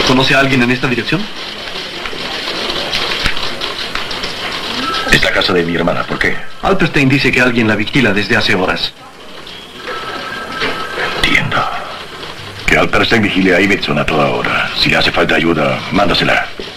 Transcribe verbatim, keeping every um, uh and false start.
¿Conoce a alguien en esta dirección? Es la casa de mi hermana, ¿por qué? Alperstein dice que alguien la vigila desde hace horas. Entiendo. Que Alperstein vigile a Ibbotson a toda hora. Si le hace falta ayuda, mándasela.